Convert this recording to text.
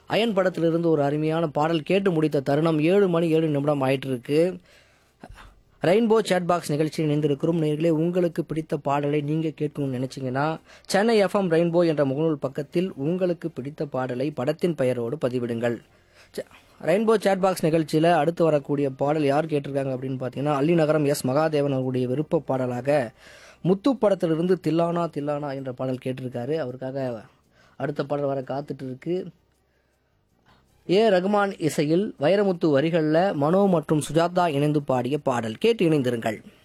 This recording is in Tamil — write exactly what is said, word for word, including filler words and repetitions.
அயன் படத்திலிருந்து ஒரு அருமையான பாடல் கேட்டு முடித்த தருணம் ஏழு மணி ஏழு நிமிடம் ஆயிட்டு இருக்கு. ரெயின்போ சேட் பாக்ஸ் நிகழ்ச்சியில் இணைந்திருக்கிறோம் நேயர்களே. உங்களுக்கு பிடித்த பாடலை நீங்கள் கேட்கணும்னு நினைச்சீங்கன்னா சென்னை எஃப்எம் ரெயின்போ என்ற முகநூல் பக்கத்தில் உங்களுக்கு பிடித்த பாடலை படத்தின் பெயரோடு பதிவிடுங்கள். ரெயின்போ சேட் பாக்ஸ் நிகழ்ச்சியில் அடுத்து வரக்கூடிய பாடல் யார் கேட்டிருக்காங்க அப்படின்னு பார்த்தீங்கன்னா அள்ளிநகரம் எஸ் மகாதேவன் அவருடைய விருப்ப பாடலாக முத்து படத்திலிருந்து தில்லானா தில்லானா என்ற பாடல் கேட்டிருக்காரு. அவருக்காக அடுத்த பாடல் வர காத்துட்டு இருக்கு. ஏ ரகுமான் இசையில் வைரமுத்து வரிகளில் மனோ மற்றும் சுஜாதா இணைந்து பாடிய பாடல் கேட்டு இணைந்திருங்கள்.